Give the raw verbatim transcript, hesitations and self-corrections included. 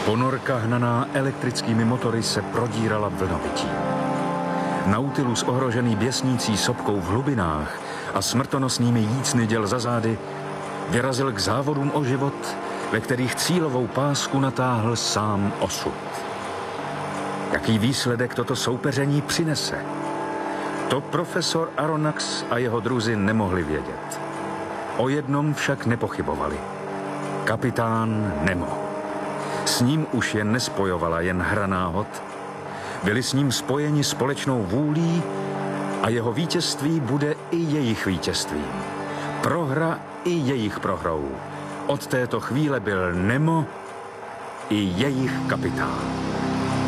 Ponorka hnaná elektrickými motory se prodírala vlnovitím. Nautilus ohrožený běsnící sopkou v hlubinách a smrtonosnými jícny děl za zády vyrazil k závodům o život, ve kterých cílovou pásku natáhl sám osud. Jaký výsledek toto soupeření přinese? To profesor Aronnax a jeho druzi nemohli vědět. O jednom však nepochybovali. Kapitán Nemo. S ním už je nespojovala jen hra náhod. Byli s ním spojeni společnou vůlí a jeho vítězství bude i jejich vítězstvím. Prohra i jejich prohrou. Od této chvíle byl Nemo i jejich kapitán.